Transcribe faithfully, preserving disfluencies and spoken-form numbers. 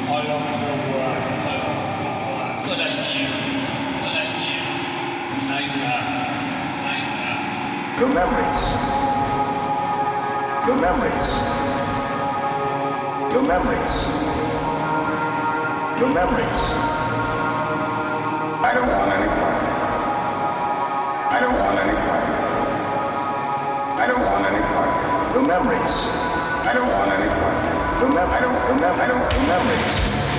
I am the one. What I hear, what I hear. Nightmare, nightmare. Your memories. Your memories. Your memories. Your memories. I don't want any part. I don't want any part. I don't want any part. Your memories. I don't want any part. Remember, I don't remember. I don't memories.